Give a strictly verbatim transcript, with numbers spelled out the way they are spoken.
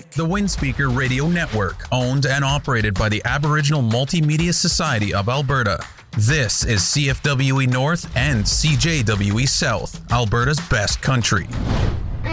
The Windspeaker Radio Network, owned and operated by the Aboriginal Multimedia Society of Alberta. This is C F W E North and C J W E South, Alberta's best country.